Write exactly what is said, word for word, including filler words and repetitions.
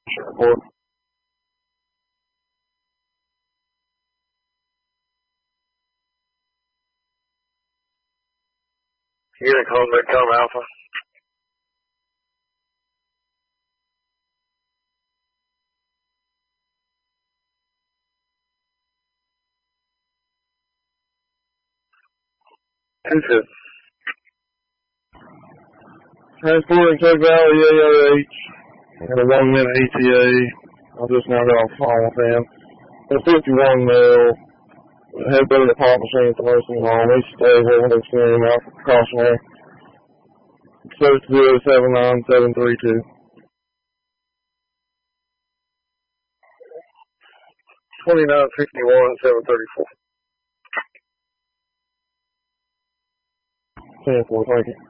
report. Unit Convict, come Alpha. Two two. Transporting Tug Valley A O H and a one minute E T A. I just now got off the phone with them. A fifty-one male had been in the pop machine at the nursing home. He stayed here with his team out for precautionary. Search zero seven nine seven three two. Twenty-nine sixty-one seven thirty-four. ten four, thank you.